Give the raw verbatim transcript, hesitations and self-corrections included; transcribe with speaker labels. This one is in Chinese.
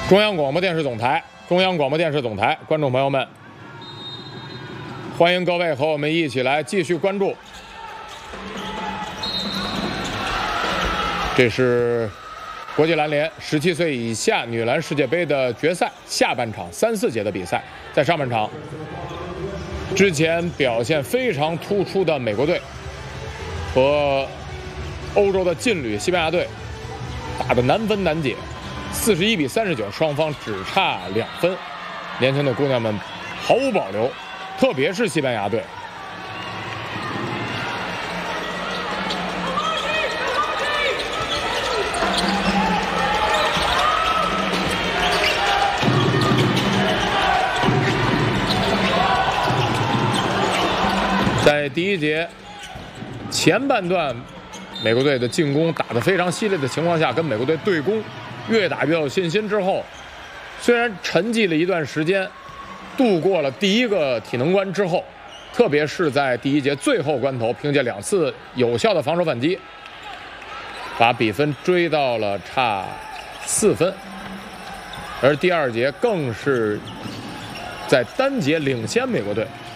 Speaker 1: 中央广播电视总台，中央广播电视总台，观众朋友们，欢迎各位和我们一起来继续关注。这是国际篮联十七岁以下女篮世界杯的决赛下半场三四节的比赛，在上半场之前表现非常突出的美国队和欧洲的劲旅西班牙队打得难分难解。四十一比三十九，双方只差两分。年轻的姑娘们毫无保留，特别是西班牙队。在第一节前半段，美国队的进攻打得非常激烈的情况下，跟美国队对攻。越打越有信心之后，虽然沉寂了一段时间，度过了第一个体能关之后，特别是在第一节最后关头，凭借两次有效的防守反击，把比分追到了差四分。而第二节更是在单节领先美国队，